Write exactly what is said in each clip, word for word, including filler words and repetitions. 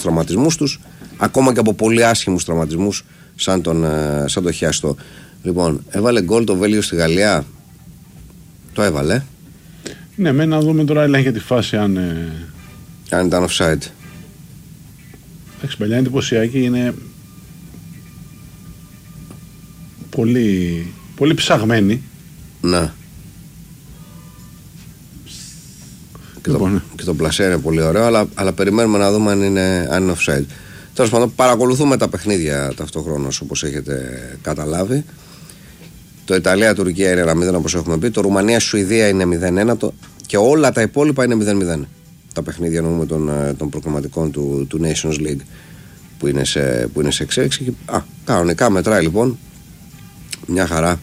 τραυματισμούς τους, ακόμα και από πολύ άσχημους τραυματισμούς σαν τον, σαν το χιαστό. Λοιπόν, έβαλε γκολ το Βέλγιο στη Γαλλία. Το έβαλε. Ναι, με να δούμε τώρα έλεγχε τη φάση αν. Ε... Αν ήταν offside. Εντάξει, παλιά εντυπωσιακή είναι. Πολύ, πολύ ψαγμένη. Ναι. Και, λοιπόν, το, και το πλασέ είναι πολύ ωραίο, αλλά, αλλά περιμένουμε να δούμε αν είναι, αν είναι offside. Τέλος πάντων, παρακολουθούμε τα παιχνίδια ταυτόχρονος, όπως έχετε καταλάβει. Το Ιταλία-Τουρκία είναι ένα μηδέν, όπως έχουμε πει. Το Ρουμανία-Σουηδία είναι μηδέν ένα. Το, και όλα τα υπόλοιπα είναι μηδέν μηδέν. Τα παιχνίδια εννοούμε των, των προκριματικών του, του Nations League που είναι σε, που είναι σε εξέλιξη. Α, κανονικά μετράει λοιπόν. Μια χαρά.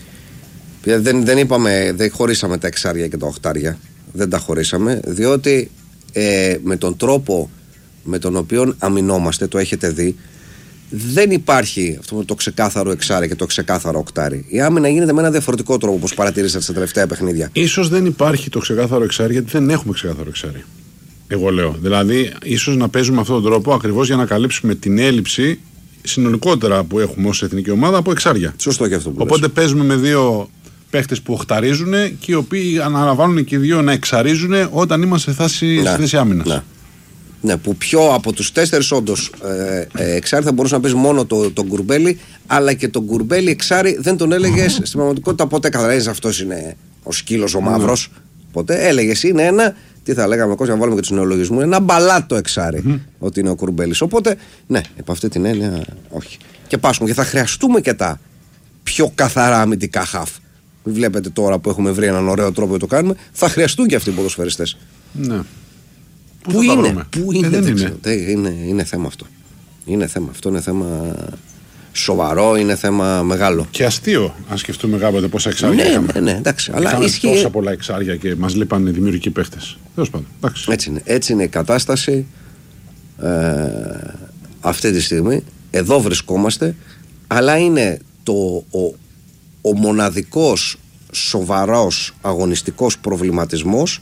Δεν, δεν είπαμε, δεν χωρίσαμε τα εξάρια και τα οχτάρια. Δεν τα χωρίσαμε, διότι ε, με τον τρόπο με τον οποίο αμυνόμαστε, το έχετε δει, δεν υπάρχει αυτό το ξεκάθαρο εξάρι και το ξεκάθαρο οκτάρι. Η άμυνα γίνεται με ένα διαφορετικό τρόπο, όπως παρατηρήσατε στα τελευταία παιχνίδια. Ίσως δεν υπάρχει το ξεκάθαρο εξάρι, γιατί δεν έχουμε ξεκάθαρο εξάρι. Εγώ λέω. Δηλαδή, ίσως να παίζουμε αυτόν τον τρόπο ακριβώς για να καλύψουμε την έλλειψη συνολικότερα που έχουμε ως εθνική ομάδα από εξάρια. Σωστό και αυτό που Οπότε λες. παίζουμε με δύο παίχτες που οχταρίζουν και οι οποίοι αναλαμβάνουν και οι δύο να εξαρίζουν όταν είμαστε σε θέση, να, θέση άμυνας. Να. Ναι, που πιο από τους τέσσερις όντως ε, ε, εξάρι θα μπορούσε να παίζει μόνο τον το Γκουρμπέλη, αλλά και τον Γκουρμπέλη εξάρι δεν τον έλεγες στην πραγματικότητα ποτέ. Καταλαβαίνεις, αυτός είναι ο σκύλος ο μαύρος. Mm. Ποτέ έλεγες είναι ένα, τι θα λέγαμε ακόμα, να βάλουμε και τους νεολογισμούς, ένα μπαλάτο εξάρι mm. ότι είναι ο Γκουρμπέλης. Οπότε, ναι, από αυτή την έννοια, όχι. Και πάσχουμε και θα χρειαστούμε και τα πιο καθαρά αμυντικά χαφ. Βλέπετε τώρα που έχουμε βρει έναν ωραίο τρόπο να το κάνουμε, θα χρειαστούν και αυτοί οι ποδοσφαιριστές. Ναι. Πού, πού είναι, πού είναι, ε, δεν είναι. Είναι. είναι, είναι θέμα αυτό. Είναι θέμα αυτό, είναι θέμα σοβαρό, είναι θέμα μεγάλο. Και αστείο, αν σκεφτούμε κάποτε πόσα εξάρια ναι, είχαμε. Ναι, ναι, εντάξει. Αλλά είχαμε ισχύει... τόσα πολλά εξάρια και μας λείπανε δημιουργικοί παίχτες. Τέλος πάντων. Έτσι είναι, έτσι είναι η κατάσταση ε, αυτή τη στιγμή. Εδώ βρισκόμαστε, αλλά είναι το, ο, ο μοναδικός σοβαρός αγωνιστικός προβληματισμός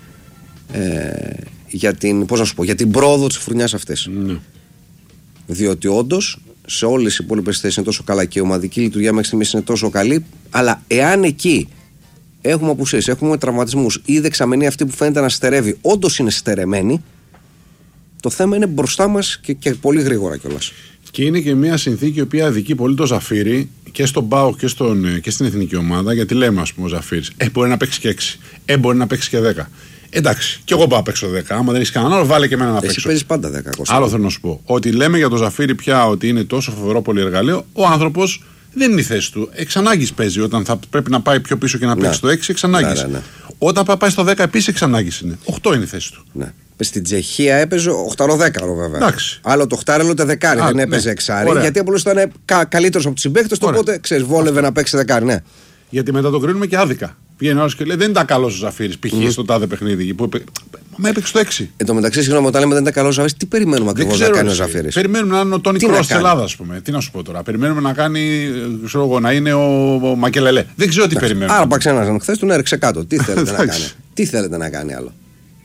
ε, για την, πώς να σου πω, για την πρόοδο της φουρνιάς αυτής. Ναι. Διότι όντως σε όλες οι υπόλοιπες θέσεις είναι τόσο καλά και η ομαδική λειτουργία μέχρι στιγμής είναι τόσο καλή, αλλά εάν εκεί έχουμε απουσίες, έχουμε τραυματισμούς ή η δεξαμενή αυτή που φαίνεται να στερεύει όντως είναι στερεμένη, το θέμα είναι μπροστά μας και, και πολύ γρήγορα κιόλας. Και είναι και μια συνθήκη η οποία αδικεί πολύ το Ζαφύρι και στον ΠΑΟΚ και, στον, και στην εθνική ομάδα, γιατί λέμε, ας πούμε, ο Ζαφύρης, ε, μπορεί να παίξει και έξι, ε, μπορεί να παίξει και δέκα. Εντάξει, και εγώ πάω να παίξω δέκα. Άμα δεν έχει κανένα άλλο, βάλε και εμένα να Εσύ παίξω. Εσύ παίζει πάντα δέκα. Άλλο θέλω να σου πω. Ότι λέμε για τον Ζαφύρι πια ότι είναι τόσο φοβερό πολυεργαλείο, ο άνθρωπος δεν είναι η θέση του. Εξ ανάγκης παίζει. Όταν θα πρέπει να πάει πιο πίσω και να παίξει το έξι, εξ ανάγκης. Ναι, ναι, ναι. Όταν πάει στο δέκα, επίσης εξ ανάγκης είναι. οκτώ είναι η θέση του. Ναι. Στην Τσεχία έπαιζε οκτώ δέκα βέβαια. Εντάξει. Άλλο το οκτώ, άλλο το δεκάρι. Δεν έπαιζε ναι. εξάρι. Ωραία. Γιατί απλώς ήταν κα, καλύτερος από τους συμπαίκτες. Οπότε ξέρεις, βόλευε να παίξει δεκάρι. Ναι. Γιατί μετά το κρίνουμε και άδικα. Πήγαινε ο άλλος και λέει δεν ήταν καλός ο Ζαφύρης. Π.χ. Mm. στο τάδε παιχνίδι. Που έπαι... Μα έπαιξε το έξι. Εν τω μεταξύ, συγγνώμη, όταν λέμε δεν ήταν καλός ο Ζαφύρης, τι περιμένουμε ακριβώς να κάνει ο Ζαφύρης? Περιμένουμε να είναι ο Τόνι Κρός της Ελλάδας, ας πούμε. Τι να σου πω τώρα. Περιμένουμε να κάνει, ξέρω εγώ, να είναι ο, ο Μακελελέ. Δεν ξέρω τι περιμένουμε. Άρα παξέναζαν χθες, τον έριξε κάτω. Τι θέλετε να κάνει? Τι θέλετε να κάνει άλλο?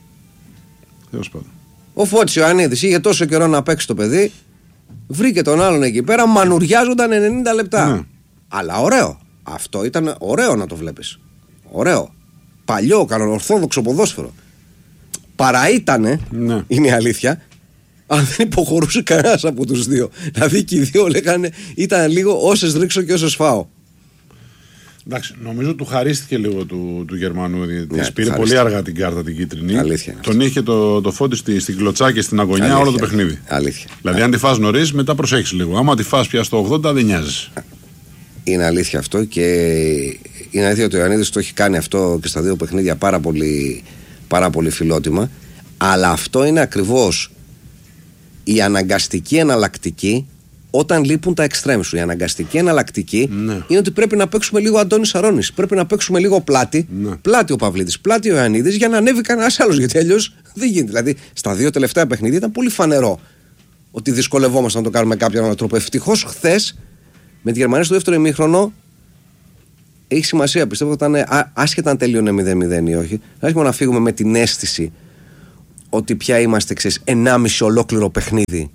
Ο Φώτης Ιωαννίδης είχε τόσο καιρό να παίξει το παιδί. Βρήκε τον άλλον εκεί πέρα, μανουριάζονταν ενενήντα λεπτά. Ναι. Αλλά ωραίο. Αυτό ήταν ωραίο να το βλέπεις. Ωραίο. Παλιό, κανονορθόδοξο ποδόσφαιρο. Παρά ήτανε, ναι. είναι η αλήθεια, αν δεν υποχωρούσε κανένας από τους δύο. Δηλαδή και οι δύο λέγανε ήταν λίγο όσες ρίξω και όσες φάω. Εντάξει, νομίζω του χαρίστηκε λίγο του, του Γερμανού. Ναι, πήρε πολύ αργά την κάρτα την κίτρινη. Αλήθεια. Τον είχε το, το Φώτη στη, στην κλωτσά και στην αγωνιά αλήθεια, όλο το παιχνίδι. Αλήθεια. Δηλαδή, αν τη φας νωρίς, μετά προσέχεις λίγο. Άμα τη φας πια στο ογδόντα, δεν νοιάζεις. Είναι αλήθεια αυτό και είναι αλήθεια ότι ο Ιωαννίδης το έχει κάνει αυτό και στα δύο παιχνίδια πάρα πολύ, πάρα πολύ φιλότιμα. Αλλά αυτό είναι ακριβώς η αναγκαστική εναλλακτική όταν λείπουν τα εξτρέμ σου. Η αναγκαστική εναλλακτική ναι. είναι ότι πρέπει να παίξουμε λίγο Αντώνης Αρώνης. Πρέπει να παίξουμε λίγο πλάτη. Ναι. Πλάτη ο Παυλίδης, πλάτη ο Ιωαννίδης για να ανέβει κανένας άλλος. Γιατί αλλιώς δεν γίνεται. Δηλαδή στα δύο τελευταία παιχνίδια ήταν πολύ φανερό ότι δυσκολευόμαστε να το κάνουμε με κάποιον άλλο τρόπο. Ευτυχώς χθες με τη Γερμανία στο δεύτερο ημίχρονο έχει σημασία. Πιστεύω ότι ήταν άσχετα αν τελείωνε μηδέν μηδέν ή όχι. Άρχισε να φύγουμε με την αίσθηση ότι πια είμαστε, ξέρεις, ενάμιση ολόκληρο παιχνίδι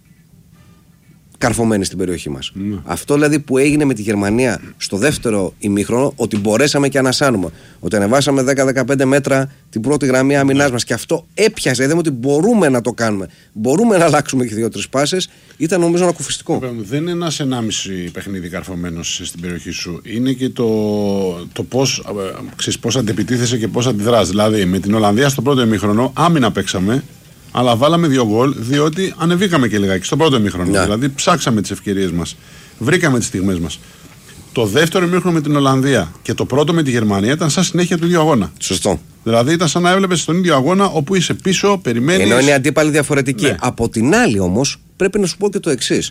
καρφωμένοι στην περιοχή μας. Mm. Αυτό δηλαδή που έγινε με τη Γερμανία στο δεύτερο ημίχρονο, ότι μπορέσαμε και ανασάνουμε. Ότι ανεβάσαμε δέκα με δεκαπέντε μέτρα την πρώτη γραμμή άμυνάς μας και αυτό έπιασε. Είδαμε ότι μπορούμε να το κάνουμε. Μπορούμε να αλλάξουμε και δύο-τρεις πάσες. Ήταν νομίζω ανακουφιστικό. Δεν είναι ένας ενάμιση παιχνίδι καρφωμένος στην περιοχή σου. Είναι και το, το πώς, ξέρεις, πώς αντεπιτίθεσαι και πώς αντιδράς. Δηλαδή με την Ολλανδία στο πρώτο ημίχρονο άμυνα παίξαμε. Αλλά βάλαμε δύο γκολ διότι ανεβήκαμε και λιγάκι στο πρώτο ημίχρονο. Yeah. Δηλαδή ψάξαμε τις ευκαιρίες μας. Βρήκαμε τις στιγμές μας. Το δεύτερο ημίχρονο με την Ολλανδία και το πρώτο με τη Γερμανία ήταν σαν συνέχεια του ίδιου αγώνα. Σωστό. Δηλαδή ήταν σαν να έβλεπες στον ίδιο αγώνα όπου είσαι πίσω, περιμένεις. Ενώ είναι αντίπαλοι διαφορετικοί. Ναι. Από την άλλη όμως πρέπει να σου πω και το εξής.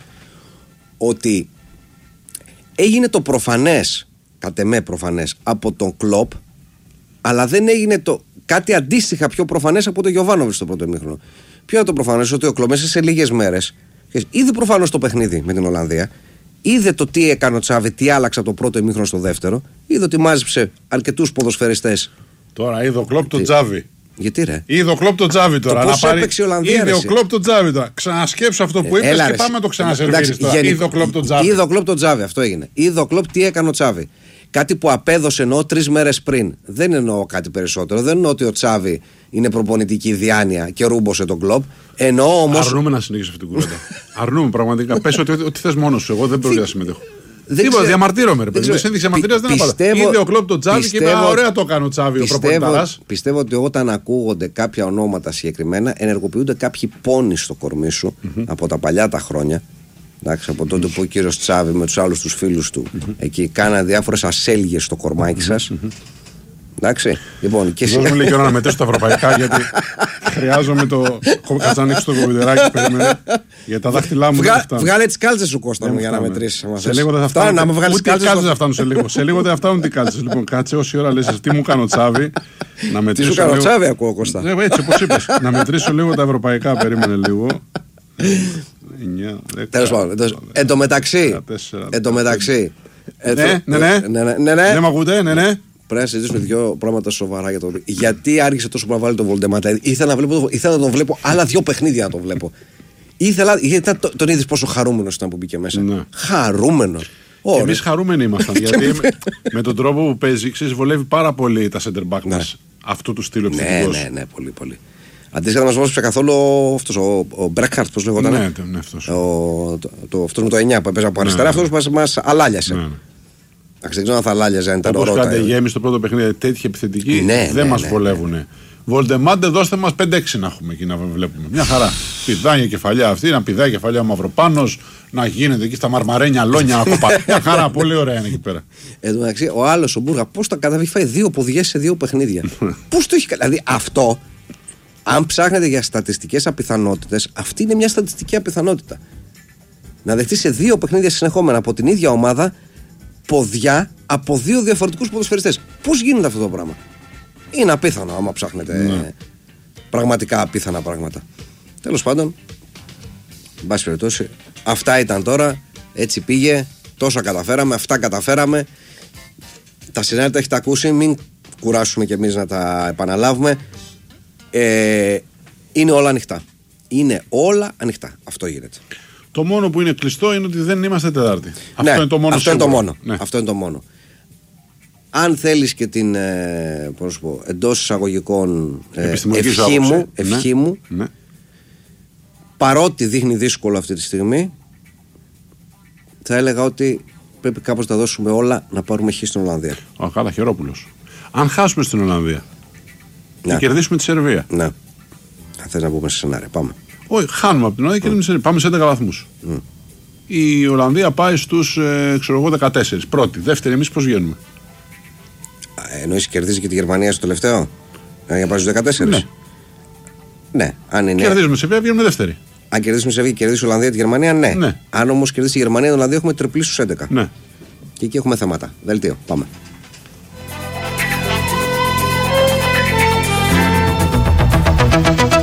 Ότι έγινε το προφανές, κατ' εμέ προφανές, από τον Κλοπ, αλλά δεν έγινε το. Κάτι αντίστοιχα πιο προφανές από τον Γιοβάνοβιτς στο πρώτο ημίχρονο. Ποιο είναι το προφανές? Ότι ο Κλοπ μέσα σε λίγες μέρες είδε προφανώς το παιχνίδι με την Ολλανδία, είδε το τι έκανε ο Τσάβη, τι άλλαξε από το πρώτο ημίχρονο στο δεύτερο, είδε ότι μάζεψε αρκετούς ποδοσφαιριστές. Τώρα είδε ο Κλοπ τον Τζάβη. Γιατί ρε? Είδε ο Κλοπ τον Τζάβη τώρα. Το πώς έπαιξε η Ολλανδία. Είδε ο Κλοπ τον Τζάβη τώρα. Ξανασκέψω αυτό που είπες και πάμε να το ξανασερβίρεις τώρα. Είδε ο Κλοπ τον Τζάβη. Είδε ο Κλοπ τον Τζάβη, αυτό έγινε. Είδε ο Κλοπ τι έκανε ο Τσάβη. Κάτι που απέδωσε εννοώ τρεις μέρες πριν. Δεν εννοώ κάτι περισσότερο. Δεν εννοώ ότι ο Τσάβη είναι προπονητική διάνοια και ρούμπωσε τον Κλοπ. Εννοώ όμως. Αρνούμε να συνεχίσω αυτή την κουβέντα. Αρνούμε πραγματικά. Πες ότι, ότι θες μόνος σου. Εγώ δεν πρόκειται να συμμετέχω. Τίποτα, διαμαρτύρομαι. Ρε παιδί. Σύνδεξη διαμαρτυρίας δεν είναι. Είδε ο Κλοπ τον Τσάβη και είπε: ωραία το έκανε ο Τσάβη ο προπονηταράς. Πιστεύω ότι όταν ακούγονται κάποια ονόματα συγκεκριμένα, ενεργοποιούνται κάποιοι πόνοι στο κορμί σου mm-hmm. από τα παλιά τα χρόνια. Εντάξει, από τότε που ο κύριος Τσάβη με τους άλλους τους φίλους του mm-hmm. εκεί κάνανε διάφορες ασέλγες στο κορμάκι σας. Mm-hmm. Εντάξει, λοιπόν. Και εσύ. Μου λέει και ώρα να μετρήσω τα ευρωπαϊκά γιατί χρειάζομαι το. Κάτσε να ανοίξω το κομπιουτεράκι περίμενε. Για τα δάχτυλά μου. Βγα... Βγάλε τις κάλτσες σου, Κώστα μου, για να μετρήσεις. Σε λίγο δεν θα φτάνουν. Να με βγάλεις κάλτσες. Κάλτσες θα φτάνουν σε λίγο. Σε λίγο δεν θα φτάνουν τι κάλτσες. Λοιπόν, κάτσε όση ώρα λες τι μου κάνω Τσάβη. Τι σου κάνω Τσάβη, ακούω, Κώστα. Έτσι όπως είπες. Να μετρήσω λίγο τα ευρωπαϊκά, περίμενε λίγο. Τέλος πάντων. Εν τω μεταξύ. Εν τω μεταξύ. Ναι, ναι, ναι. Ναι, μ' ακούτε, ναι, ναι. Πρέπει να συζητήσουμε δύο πράγματα σοβαρά για το. Γιατί άργησε τόσο να βάλει τον Βολντεμάρ. Ήθελα να, βλέπω, ήθελα να τον βλέπω άλλα δύο παιχνίδια να τον βλέπω. Ήθελα. Γιατί τον είδες πόσο χαρούμενος ήταν που μπήκε μέσα. Ναι. Χαρούμενος. Εμείς χαρούμενοι ήμασταν. Γιατί με, με τον τρόπο που παίζει, ξέρεις, βολεύει πάρα πολύ τα center back ναι. μας. Αυτού του στυλ επιθετικός. Ναι, ναι, ναι, πολύ, πολύ. Αντίστοιχα να μας βάζει καθόλου αυτός ο, ο Μπρέκχαρτ, πώς λέγονταν. Ναι, ναι, αυτός. Ο, το, το, αυτός με το εννιά που έπαιζε από αριστερά, ναι, αυτός ναι. μας αλάλιασε. Ναι. Δεν ξέρω αν θα λάλιαζε αν ήταν ο Ρώτα. Όπως κάντε γέμι στο πρώτο παιχνίδι, τέτοιοι επιθετικοί ναι, δεν ναι, μας ναι, βολεύουν. Ναι. Βολντεμάντε, δώστε μας πέντε έξι να έχουμε εκεί να βλέπουμε. Μια χαρά. Πηδάει η κεφαλιά αυτή, να πηδάει η κεφαλιά ο Μαυροπάνος, να γίνεται εκεί στα μαρμαρένια λόνια να κοπάει. Μια χαρά, πολύ ωραία είναι εκεί πέρα. Εν τω μεταξύ, ο άλλος ο Μπούργα, πώς τα καταφέρει, φάει δύο ποδιές σε δύο παιχνίδια. Πώς το έχει κάνει. Δηλαδή αυτό, αν ψάχνετε για στατιστικές απιθανότητες, αυτή είναι μια στατιστική απιθανότητα. Να δεχτεί σε δύο παιχνίδια συνεχόμενα από την ίδια ομάδα ποδιά από δύο διαφορετικούς ποδοσφαιριστές. Πώς γίνεται αυτό το πράγμα? Είναι απίθανο άμα ψάχνετε ναι. πραγματικά απίθανα πράγματα. Τέλος πάντων, εν πάση περιπτώσει, αυτά ήταν τώρα. Έτσι πήγε, τόσα καταφέραμε, αυτά καταφέραμε. Τα σενάρια τα έχετε ακούσει, μην κουράσουμε κι εμείς να τα επαναλάβουμε. Ε, είναι όλα ανοιχτά. Είναι όλα ανοιχτά. Αυτό γίνεται. Το μόνο που είναι κλειστό είναι ότι δεν είμαστε Τετάρτη. Ναι, αυτό είναι το μόνο. Αυτό είναι το μόνο. Ναι. Αυτό είναι το μόνο. Αν θέλεις και την ε, πώς πω, εντός εισαγωγικών ε, ευχή μου, ευχή ναι. μου ναι. παρότι δείχνει δύσκολο αυτή τη στιγμή, θα έλεγα ότι πρέπει κάπως να δώσουμε όλα να πάρουμε χ στην Ολλανδία. Ο Καλά Χερόπουλος. Αν χάσουμε στην Ολλανδία ναι. και κερδίσουμε τη Σερβία. Ναι. Αν θες να πούμε σε σενάρια, πάμε. Όχι, χάνουμε από την Ολλανδία και mm. πάμε σε έντεκα βαθμούς. Mm. Η Ολλανδία πάει στους ε, ξέρω εγώ, δεκατέσσερα. Πρώτη, δεύτερη, εμείς πώς βγαίνουμε? Εννοείς κερδίζει και τη Γερμανία στο τελευταίο, για να πάει στους δεκατέσσερα. Ναι. Ναι, αν είναι. Κερδίζουμε σε Σερβία, βγαίνουμε δεύτερη. Αν κερδίσουμε σε Σερβία και κερδίσει η Ολλανδία τη Γερμανία, ναι. ναι. Αν όμως κερδίσει η Γερμανία την Ολλανδία, έχουμε τριπλή στους έντεκα. Ναι. Και εκεί έχουμε θέματα. Δελτίο, πάμε.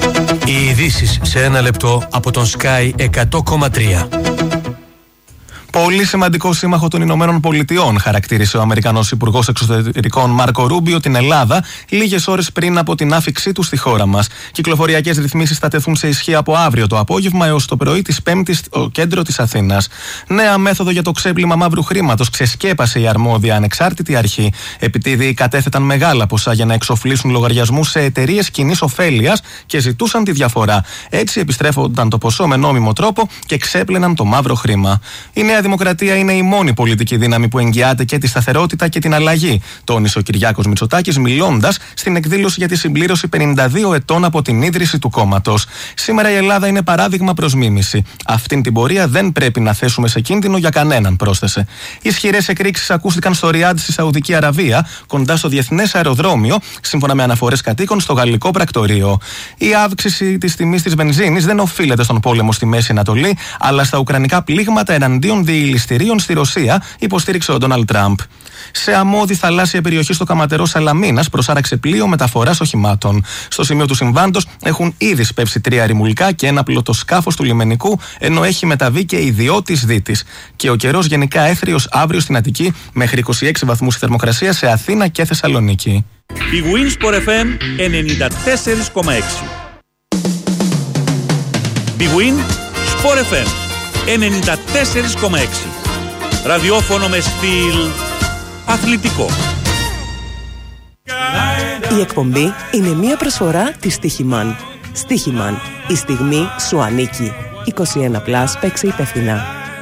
Οι ειδήσεις σε ένα λεπτό από τον Sky εκατό κόμμα τρία. Πολύ σημαντικό σύμμαχο των Ηνωμένων Πολιτειών, χαρακτήρισε ο Αμερικανός Υπουργός Εξωτερικών Μάρκο Ρούμπιο την Ελλάδα λίγες ώρες πριν από την άφιξή του στη χώρα μας. Κυκλοφοριακές ρυθμίσεις θα τεθούν σε ισχύ από αύριο το απόγευμα έως το πρωί της Πέμπτης στο κέντρο της Αθήνας. Νέα μέθοδο για το ξέπλυμα μαύρου χρήματος ξεσκέπασε η αρμόδια ανεξάρτητη αρχή. Επιτίδη κατέθεταν μεγάλα ποσά για να εξοφλήσουν λογαριασμούς σε εταιρείες κοινής ωφέλειας και ζητούσαν τη διαφορά. Έτσι επιστρέφονταν το ποσό με νόμιμο τρόπο και ξέπλαιναν το μαύρο χρήμα. Η Νέα Δημοκρατία είναι η μόνη πολιτική δύναμη που εγγυάται και τη σταθερότητα και την αλλαγή, τόνισε ο Κυριάκος Μητσοτάκης, μιλώντας στην εκδήλωση για τη συμπλήρωση πενήντα δύο ετών από την ίδρυση του κόμματος. Σήμερα η Ελλάδα είναι παράδειγμα προς μίμηση. Αυτήν την πορεία δεν πρέπει να θέσουμε σε κίνδυνο για κανέναν, πρόσθεσε. Ισχυρές εκρήξεις ακούστηκαν στο Ριάντ στη Σαουδική Αραβία, κοντά στο διεθνές αεροδρόμιο, σύμφωνα με αναφορές κατοίκων στο γαλλικό πρακτορείο. Η αύξηση της τιμής της βενζίνης δεν οφείλεται στον πόλεμο στη Μέση Ανατολή, αλλά στα ουκρανικά πλήγματα εναντίον διειληστηρίων στη Ρωσία, υποστήριξε ο Ντόναλντ Τραμπ. Σε αμμώδη θαλάσσια περιοχή στο Καματερό Σαλαμίνας προσάραξε πλοίο μεταφοράς οχημάτων. Στο σημείο του συμβάντος έχουν ήδη σπεύσει τρία ρημουλικά και ένα πλωτοσκάφος του λιμενικού, ενώ έχει μεταβεί και ιδιώτης δίτης. Και ο καιρός γενικά έθριος αύριο στην Αττική, μέχρι είκοσι έξι βαθμούς η θερμοκρασία σε Αθήνα και Θεσσαλονίκη. Η Winsport εφ εμ ενενήντα τέσσερα κόμμα έξι. Big Win Sport εφ εμ ενενήντα τέσσερα κόμμα έξι. Ραδιόφωνο με στυλ αθλητικό. Η εκπομπή είναι μία προσφορά της Στίχημαν. Στίχημαν. Η στιγμή σου ανήκει. είκοσι ένα συν, παίξε υπεύθυνα.